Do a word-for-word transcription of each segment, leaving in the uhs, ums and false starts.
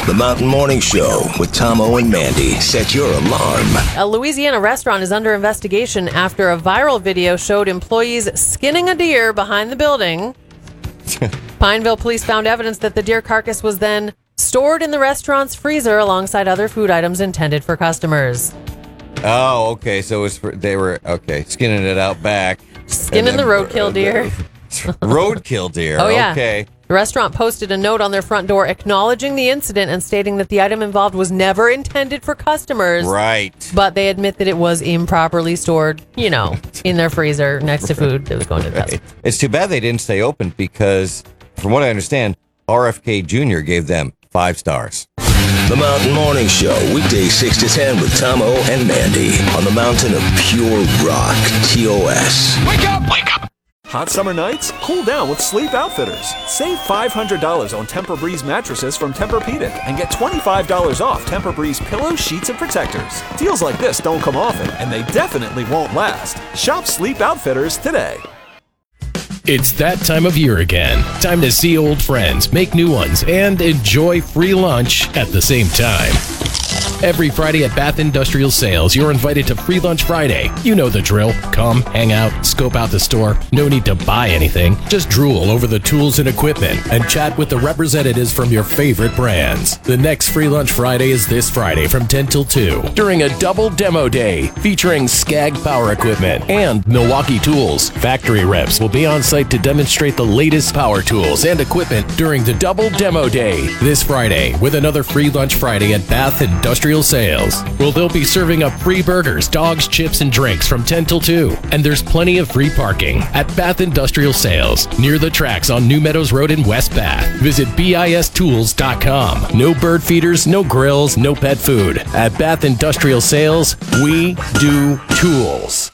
The Mountain Morning Show with Tomo and Mandy. Set your alarm. A Louisiana restaurant is under investigation after a viral video showed employees skinning a deer behind the building. Pineville police found evidence that the deer carcass was then stored in the restaurant's freezer alongside other food items intended for customers. Oh, okay. So it was for, they were, okay, skinning it out back. Skinning the roadkill deer. Roadkill deer. Oh, yeah. Okay. The restaurant posted a note on their front door acknowledging the incident and stating that the item involved was never intended for customers. Right. But they admit that it was improperly stored, you know, in their freezer next to food that was going to the Right. customer. It's too bad they didn't stay open because, from what I understand, R F K Junior gave them five stars. The Mountain Morning Show, weekdays six to ten with Tomo and Mandy on the mountain of pure rock, T O S. Wake up! Wake up! Hot summer nights? Cool down with Sleep Outfitters. Save five hundred dollars on Tempur-Breeze mattresses from Tempur-Pedic and get twenty-five dollars off Tempur-Breeze pillows, sheets, and protectors. Deals like this don't come often, and they definitely won't last. Shop Sleep Outfitters today. It's that time of year again. Time to see old friends, make new ones, and enjoy free lunch at the same time. Every Friday at Bath Industrial Sales, you're invited to Free Lunch Friday. You know the drill. Come, hang out, scope out the store. No need to buy anything. Just drool over the tools and equipment and chat with the representatives from your favorite brands. The next Free Lunch Friday is this Friday from ten till two during a double demo day featuring Skag Power Equipment and Milwaukee Tools. Factory reps will be on site to demonstrate the latest power tools and equipment during the double demo day this Friday with another Free Lunch Friday at Bath Industrial Sales. Well, they'll be serving up free burgers, dogs, chips, and drinks from ten till two. And there's plenty of free parking at Bath Industrial Sales near the tracks on New Meadows Road in West Bath. Visit B I S tools dot com. No bird feeders, no grills, no pet food. At Bath Industrial Sales, we do tools.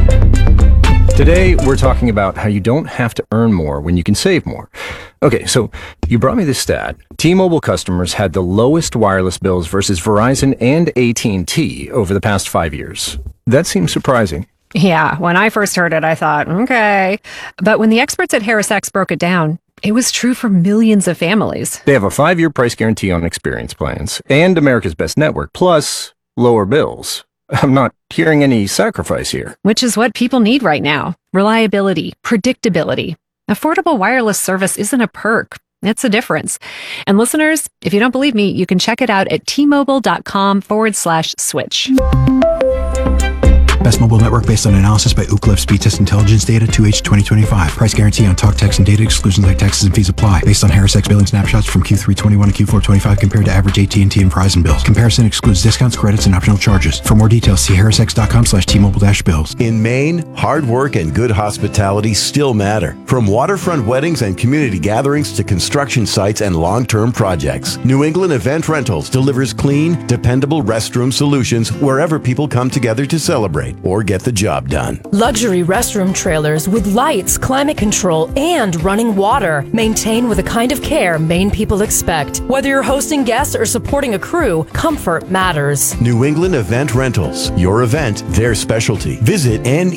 Today, we're talking about how you don't have to earn more when you can save more. Okay, so you brought me this stat. T-Mobile customers had the lowest wireless bills versus Verizon and A T and T over the past five years. That seems surprising. Yeah, when I first heard it, I thought, okay. But when the experts at HarrisX broke it down, it was true for millions of families. They have a five-year price guarantee on experience plans and America's Best Network, plus lower bills. I'm not hearing any sacrifice here. Which is what people need right now. Reliability, predictability. Affordable wireless service isn't a perk. It's a difference. And listeners, if you don't believe me, you can check it out at T-Mobile.com forward slash switch. Best mobile network based on analysis by Ookla Speed Test Intelligence Data two H twenty twenty-five. Price guarantee on talk, text, and data. Exclusions like taxes and fees apply. Based on HarrisX billing snapshots from Q three twenty-one to Q four twenty-five compared to average A T and T and Verizon bills. Comparison excludes discounts, credits, and optional charges. For more details, see harrisx.com slash T-Mobile dash bills. In Maine, hard work and good hospitality still matter. From waterfront weddings and community gatherings to construction sites and long-term projects, New England Event Rentals delivers clean, dependable restroom solutions wherever people come together to celebrate or get the job done. Luxury restroom trailers with lights, climate control, and running water. Maintained with the kind of care Maine people expect. Whether you're hosting guests or supporting a crew, comfort matters. New England Event Rentals. Your event, their specialty. Visit N